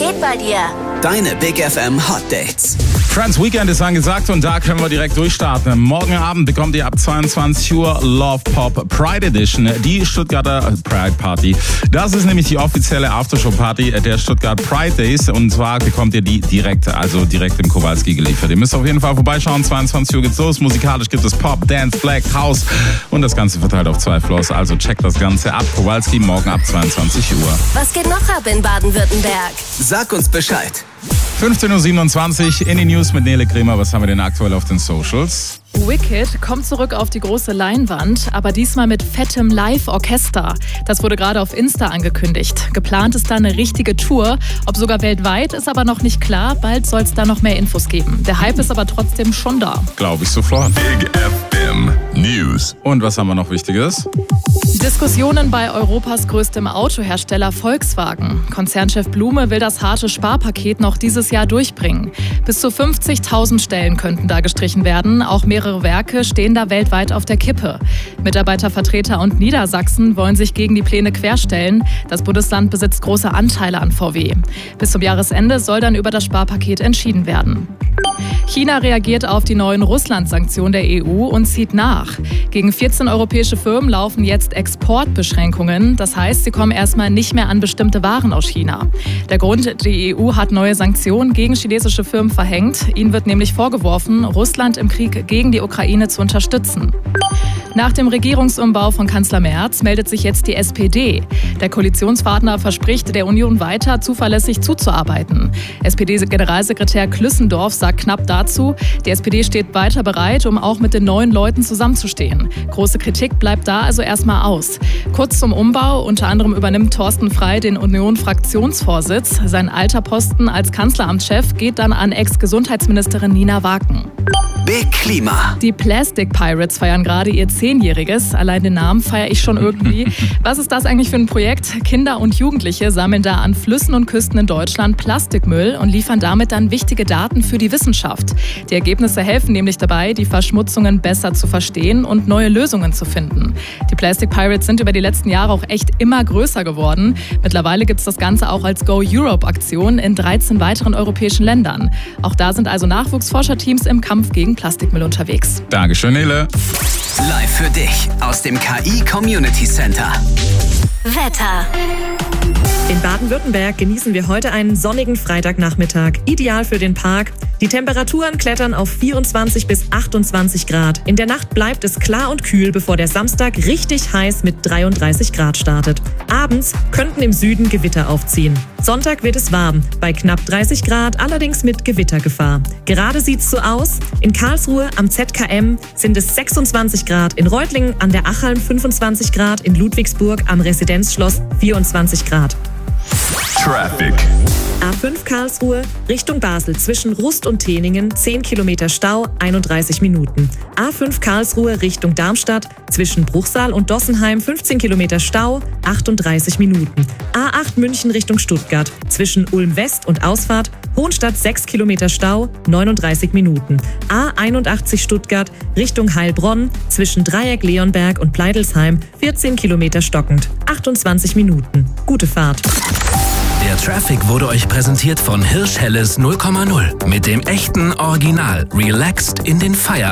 geht bei dir? Deine Big FM Hot Dates. Friends Weekend ist angesagt und da können wir direkt durchstarten. Morgen Abend bekommt ihr ab 22 Uhr Love Pop Pride Edition, die Stuttgarter Pride Party. Das ist nämlich die offizielle Aftershow-Party der Stuttgart Pride Days und zwar bekommt ihr die direkt im Kowalski geliefert. Ihr müsst auf jeden Fall vorbeischauen, 22 Uhr geht's los. Musikalisch gibt es Pop, Dance, Black, House und das Ganze verteilt auf 2 Floors. Also checkt das Ganze ab. Kowalski morgen ab 22 Uhr. Was geht noch ab in Baden-Württemberg? Sag uns Bescheid. 15.27 Uhr in die News mit Nele Kremer. Was haben wir denn aktuell auf den Socials? Wicked kommt zurück auf die große Leinwand, aber diesmal mit fettem Live-Orchester. Das wurde gerade auf Insta angekündigt. Geplant ist da eine richtige Tour. Ob sogar weltweit, ist aber noch nicht klar. Bald soll es da noch mehr Infos geben. Der Hype ist aber trotzdem schon da. Glaube ich sofort. Big FM News. Und was haben wir noch Wichtiges? Diskussionen bei Europas größtem Autohersteller Volkswagen. Konzernchef Blume will das harte Sparpaket noch dieses Jahr durchbringen. Bis zu 50.000 Stellen könnten da gestrichen werden. Auch mehrere Werke stehen da weltweit auf der Kippe. Mitarbeitervertreter und Niedersachsen wollen sich gegen die Pläne querstellen. Das Bundesland besitzt große Anteile an VW. Bis zum Jahresende soll dann über das Sparpaket entschieden werden. China reagiert auf die neuen Russland-Sanktionen der EU und zieht nach. Gegen 14 europäische Firmen laufen jetzt Exportbeschränkungen. Das heißt, sie kommen erstmal nicht mehr an bestimmte Waren aus China. Der Grund, die EU hat neue Sanktionen gegen chinesische Firmen verhängt. Ihnen wird nämlich vorgeworfen, Russland im Krieg gegen die Ukraine zu unterstützen. Nach dem Regierungsumbau von Kanzler Merz meldet sich jetzt die SPD. Der Koalitionspartner verspricht der Union weiter zuverlässig zuzuarbeiten. SPD-Generalsekretär Klüssendorf sagt knapp dazu, die SPD steht weiter bereit, um auch mit den neuen Leuten zusammenzustehen. Große Kritik bleibt da also erstmal aus. Kurz zum Umbau, unter anderem übernimmt Thorsten Frey den Union-Fraktionsvorsitz. Sein alter Posten als Kanzleramtschef geht dann an Ex-Gesundheitsministerin Nina Waken. Big Klima. Die Plastic Pirates feiern gerade ihr 10-jähriges. Allein den Namen feiere ich schon irgendwie. Was ist das eigentlich für ein Projekt? Kinder und Jugendliche sammeln da an Flüssen und Küsten in Deutschland Plastikmüll und liefern damit dann wichtige Daten für die Wissenschaft. Die Ergebnisse helfen nämlich dabei, die Verschmutzungen besser zu verstehen und neue Lösungen zu finden. Die Plastic Pirates sind über die letzten Jahre auch echt immer größer geworden. Mittlerweile gibt es das Ganze auch als Go Europe-Aktion in 13 weiteren europäischen Ländern. Auch da sind also Nachwuchsforscherteams im Kampf gegen Plastikmüll unterwegs. Dankeschön, Nele. Live für dich aus dem KI Community Center. Wetter. In Baden-Württemberg genießen wir heute einen sonnigen Freitagnachmittag. Ideal für den Park. Die Temperaturen klettern auf 24 bis 28 Grad. In der Nacht bleibt es klar und kühl, bevor der Samstag richtig heiß mit 33 Grad startet. Abends könnten im Süden Gewitter aufziehen. Sonntag wird es warm, bei knapp 30 Grad, allerdings mit Gewittergefahr. Gerade sieht's so aus. In Karlsruhe am ZKM sind es 26 Grad, in Reutlingen an der Achalm 25 Grad, in Ludwigsburg am Residenzschloss 24 Grad. Traffic. A5 Karlsruhe Richtung Basel zwischen Rust und Teningen 10 Kilometer Stau, 31 Minuten. A5 Karlsruhe Richtung Darmstadt zwischen Bruchsal und Dossenheim 15 Kilometer Stau, 38 Minuten. A8 München Richtung Stuttgart zwischen Ulm West und Ausfahrt Hohenstadt 6 Kilometer Stau, 39 Minuten. A81 Stuttgart Richtung Heilbronn zwischen Dreieck-Leonberg und Pleidelsheim 14 Kilometer stockend, 28 Minuten. Gute Fahrt. Der Traffic wurde euch präsentiert von Hirsch Helles 0,0 mit dem echten Original Relaxed in den Feierabend.